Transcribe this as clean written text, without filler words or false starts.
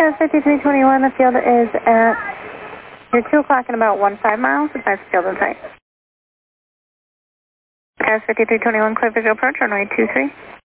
Cas 5321, the field is at your 2 o'clock in about 15 miles. Advise field in sight. Cas 5321, clear visual approach, runway 23.